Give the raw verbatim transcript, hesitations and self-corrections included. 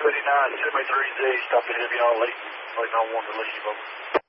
eighty-nine, semi three Z, stopped at heavy on late, waiting on one to leave. Over.